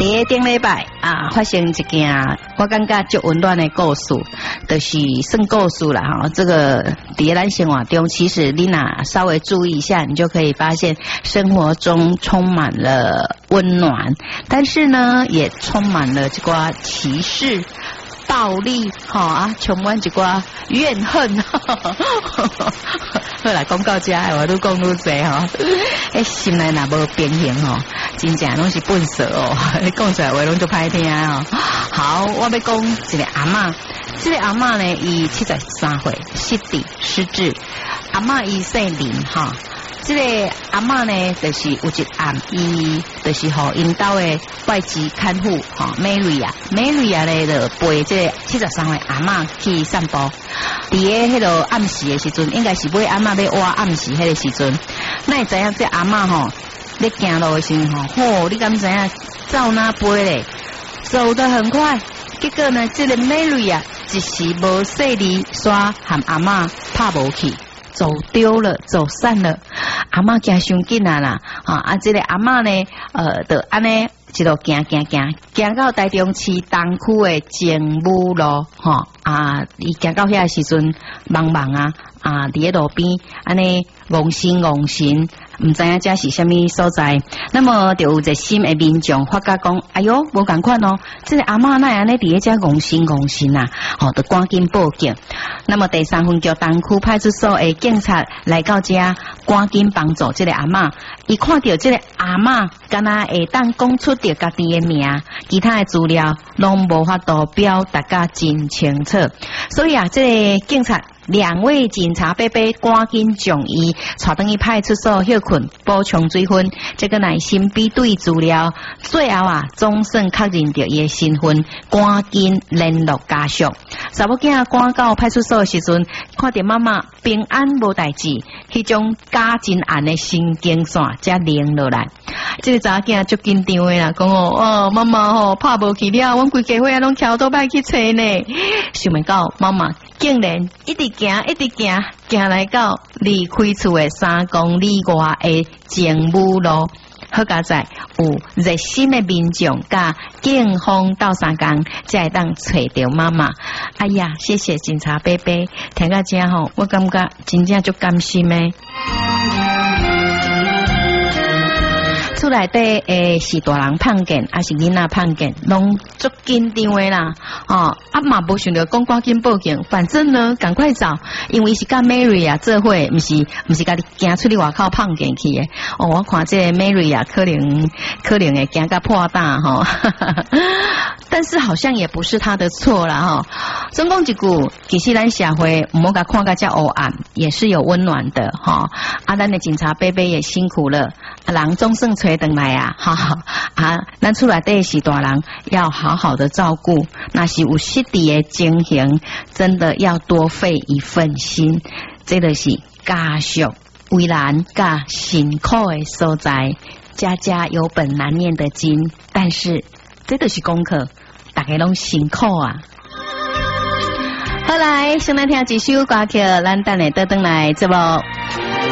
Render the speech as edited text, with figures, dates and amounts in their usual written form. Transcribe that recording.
第顶礼拜啊，发生一件我感觉足温暖的故事，就是算故事啦哈。这个伫咱生活中，其实你若稍微注意一下，你就可以发现生活中充满了温暖，但是呢，也充满了这个歧视。暴力充满一寡怨恨，好啦，讲到这我都讲愈济心内若无平衡真正拢是笨蛇你讲出来话拢就歹听好，我要讲一个阿嬷，这个阿嬷呢，伊73岁，失智，阿嬷伊姓林这个阿嬷呢，就是有一暗，伊就是因兜的外籍看护Maria 呢就陪这个73岁阿嬷去散步。伫个迄个暗时的时阵，应该是买阿嬷要挖暗时迄个时阵，那会知影这阿嬷咧行路的时候你敢知影走哪飞咧？走得很快，结果呢，这个 Maria 一时无细力，煞和阿嬷拍无去。走丢了，走散了，阿嬷惊伤紧啦！这个阿嬷呢，就安尼一路行到台中市东区的精武路，伊行到遐时阵，茫茫伫咧路边，安尼戇神，唔知影这是虾米所在。那么就有热心的民众发觉讲，哎哟，无共款这个阿嬷那安尼伫咧遮戇神啊，就赶紧报警。那么第3分局东区派出所的警察来到遮，赶紧帮助这个阿嬷。伊看到这个阿嬷，敢若会当讲出着家己的名，其他的资料拢无法度表达甲真清楚。所以这个警察2位警察伯伯赶紧将伊带回去派出所休困，补充追分。这个耐心比对资料，最后总算确认到伊的身份，赶紧联络家属。查某囝赶到派出所的时阵，看到妈妈平安无代志，迄种假真案的神经线才连落来。这个查某囝足紧张的啦，讲妈妈拍无去了，阮规家伙拢翘倒摆去找呢。想袂到妈妈竟然一直行来到离开厝的3公里外的精武路。好佳在有热心的民众甲警方斗相共，才会当找到妈妈。哎呀，谢谢警察伯伯，听到这我感觉真正足甘心的。厝内底是大人碰见，还是囡仔碰见，拢足紧张的啦。嘛无想着讲赶紧报警，反正呢赶快找，因为是甲 Mary 做伙，不是家己行出去外口碰见去的。我看这个 Mary 可能会行到破胆但是好像也不是他的错啦总讲一句，其实咱社会唔好甲看甲遮黑暗，也是有温暖的咱的警察伯伯也辛苦了，人总算找回来咱厝内底是大人，要好好的照顾。那是有失智的情形，真的要多费一份心。这就是家属为难甲辛苦的所在，家家有本难念的经，但是这就是功课，大家拢辛苦好来，先来听几首歌曲，咱等下倒转来节目。